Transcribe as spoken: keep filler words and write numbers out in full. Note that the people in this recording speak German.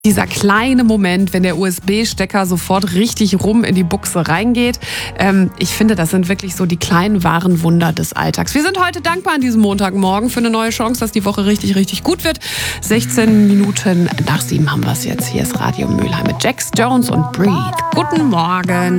Dieser kleine Moment, wenn der U S B-Stecker sofort richtig rum in die Buchse reingeht. Ähm, ich finde, das sind wirklich so die kleinen wahren Wunder des Alltags. Wir sind heute dankbar an diesem Montagmorgen für eine neue Chance, dass die Woche richtig, richtig gut wird. sechzehn Minuten nach sieben haben wir es jetzt. Hier ist Radio Mülheim mit Jax Jones und Breathe. Guten Morgen.